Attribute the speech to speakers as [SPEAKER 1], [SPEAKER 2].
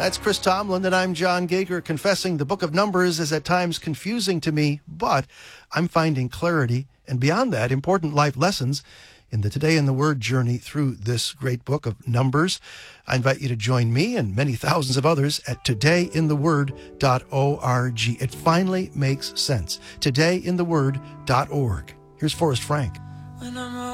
[SPEAKER 1] That's Chris Tomlin, and I'm John Gager, confessing the book of Numbers is at times confusing to me, but I'm finding clarity, and beyond that, important life lessons in the Today in the Word journey through this great book of Numbers. I invite you to join me and many thousands of others at todayintheword.org. It finally makes sense. Todayintheword.org. Here's Forrest Frank.